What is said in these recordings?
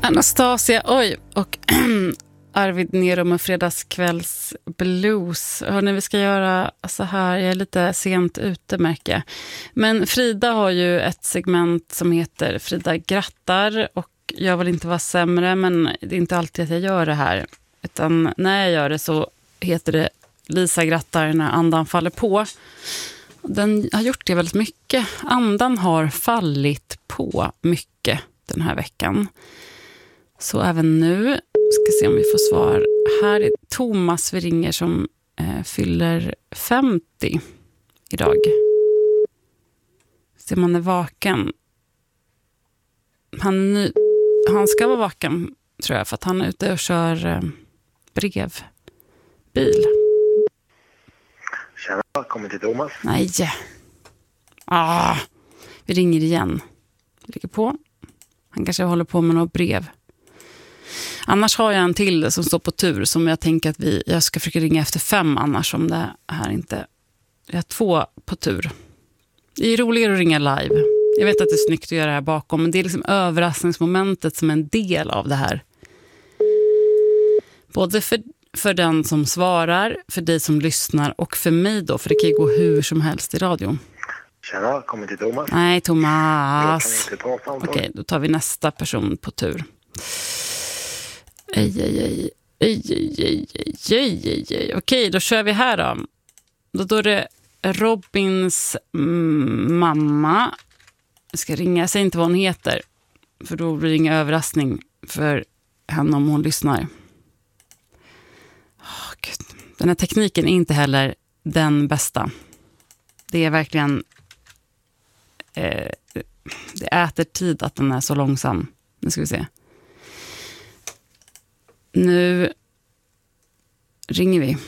Anastasia, och Arvid Nero med fredagskvälls blues. Hörrni, vi ska göra så här, jag är lite sent ute märker jag. Men Frida har ju ett segment som heter Frida grattar, och jag vill inte vara sämre, men det är inte alltid att jag gör det här. Utan när jag gör det så heter det Lisa grattar när andan faller på. Den har gjort det väldigt mycket. Andan har fallit på mycket den här veckan. Så även nu ska se om vi får svar. Här är Thomas vi ringer som fyller 50 idag. Så man är vaken. Han ska vara vaken tror jag, för att han är ute och kör brevbil. Tjena, välkommen till Thomas. Nej. Vi ringer igen. Ligger på. Han kanske håller på med något brev. Annars har jag en till som står på tur som jag tänker att jag ska försöka ringa efter 5 annars om det här inte. Jag har 2 på tur. Det är roligare att ringa live. Jag vet att det är snyggt att göra det här bakom, men det är liksom överraskningsmomentet som är en del av det här. Både för den som svarar, för dig som lyssnar och för mig då, för det kan ju gå hur som helst i radio. Tjena, välkommen till Thomas. Nej, Thomas. Jag kan inte prata om det. Okej, då tar vi nästa person på tur. Okej, då kör vi här då. Då är det Robins mamma. Jag ska ringa, säg inte vad hon heter, för då blir det ingen överraskning för henne om hon lyssnar. Gud. Den här tekniken är inte heller den bästa. Det är verkligen det äter tid att den är så långsam. Nu ska vi se. Nu ringer vi.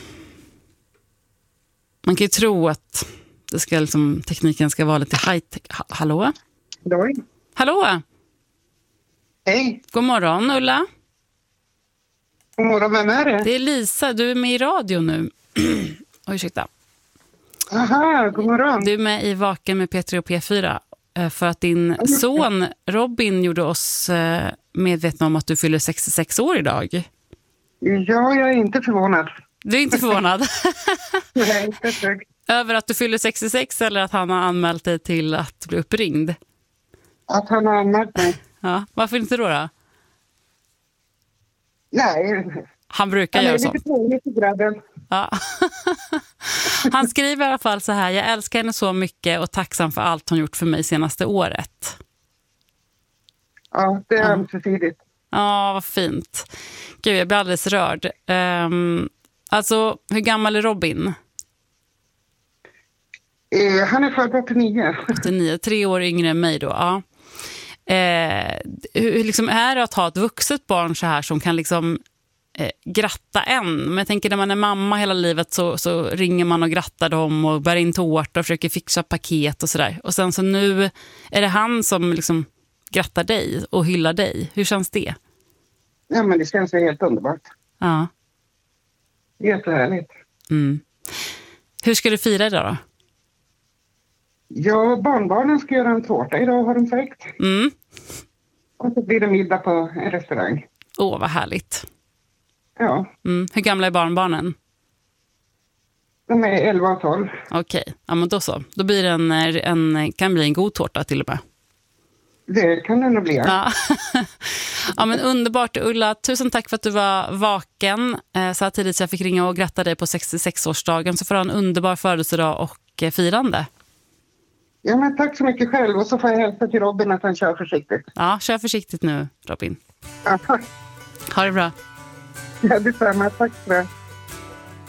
Man kan ju tro att det ska liksom, tekniken ska vara lite high-tech. Hallå? Hallå? Hej. God morgon, Ulla. God morgon, vem är det? Det är Lisa, du är med i radio nu. Ursäkta. Aha, god morgon. Du är med i Vaken med P3 och P4 för att din son Robin gjorde oss medvetna om att du fyller 66 år idag. Ja, jag är inte förvånad. Du är inte förvånad? Nej, inte ett dugg. Över att du fyller 66 eller att han har anmält dig till att bli uppringd? Att han har anmält mig. Ja, varför inte då? Nej. Han brukar göra så. Han är lite trevlig till grabben. Ja. Han skriver i alla fall så här: jag älskar henne så mycket och tacksam för allt hon gjort för mig senaste året. Ja, det är ömsesidigt. Ja, vad fint. Gud, jag blir alldeles rörd. Alltså, hur gammal är Robin? Han är född 89. 89, 3 år yngre än mig då, ja. Hur liksom är det att ha ett vuxet barn så här som kan liksom gratta en? Men jag tänker när man är mamma hela livet så ringer man och grattar dem och bär in tårta och försöker fixa paket och sådär. Och sen så nu är det han som liksom grattar dig och hyllar dig. Hur känns det? Ja, men det känns ju helt underbart. Ja. Jättehärligt. Mm. Hur ska du fira idag då? Ja, barnbarnen ska göra en tårta idag har de sagt. Mm. Och så blir det middag på en restaurang. Åh, vad härligt. Ja. Mm. Hur gamla är barnbarnen? De är 11 och 12. Okej, ja men då så. Då blir det kan bli en god tårta till och med. Det kan det nog bli. Ja. Ja men underbart Ulla, tusen tack för att du var vaken så här tidigt så jag fick ringa och gratta dig på 66-årsdagen. Så får du ha en underbar födelsedag och firande. Ja men tack så mycket själv och så får jag hälsa till Robin att han kör försiktigt. Ja, kör försiktigt nu Robin. Ja, tack. Ha det bra. Ja, detsamma. Tack för det.